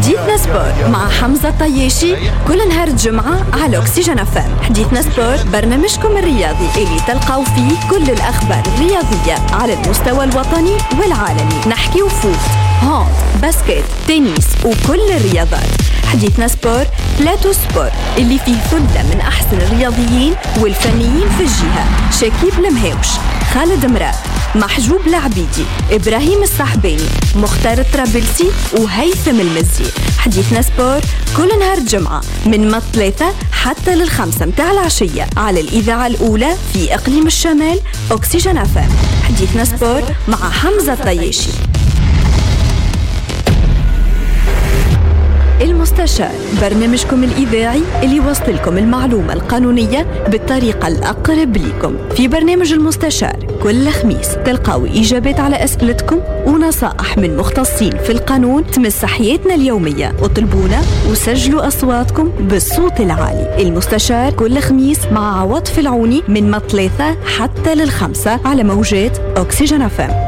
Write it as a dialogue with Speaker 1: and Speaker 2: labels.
Speaker 1: حديثنا سبور مع حمزة الطياشي كل نهار الجمعة على أكسجين FM. حديثنا سبور برنامجكم الرياضي اللي تلقاو فيه كل الأخبار الرياضية على المستوى الوطني والعالمي. نحكي وفوت، هاند، باسكت، تنس وكل الرياضات. حديثنا سبور بلاتو سبور اللي فيه ثلة من أحسن الرياضيين والفنيين في الجهة: شكيب المهيوش، خالد مراد، محجوب العبيدي، إبراهيم الصحباني، مختار الطرابلسي وهيثم المزي. حديثنا سبور كل نهار الجمعة من 3 حتى 5 متاع العشية على الإذاعة الأولى في إقليم الشمال أكسجين FM. حديثنا سبور مع حمزة الطياشي. المستشار، برنامجكم الإذاعي اللي يوصل لكم المعلومة القانونية بالطريقة الأقرب لكم. في برنامج المستشار كل خميس تلقاو إجابات على أسئلتكم ونصائح من مختصين في القانون تمس حياتنا اليومية. اطلبونا وسجلوا أصواتكم بالصوت العالي. المستشار كل خميس مع عوض في العوني من 3 حتى 5 على موجات أكسجين FM.